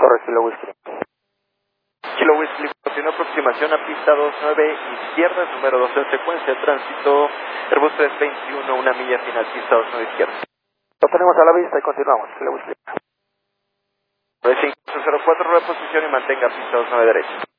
Correcto, Kilo Whisky. Kilo Whisky, continúa aproximación a pista 29 izquierda, número 12 en secuencia, tránsito Airbus 321, una milla final, pista 29 izquierda. Lo tenemos a la vista y continuamos, Kilo Whisky. 9504, reposición y mantenga pista 29 derecha.